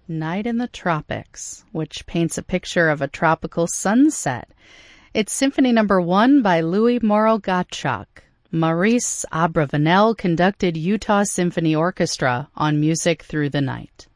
Night in the Tropics, which paints a picture of a tropical sunset. It's Symphony No. 1 by Louis Moral Gottschalk. Maurice Abravanel conducted Utah Symphony Orchestra on Music Through the Night.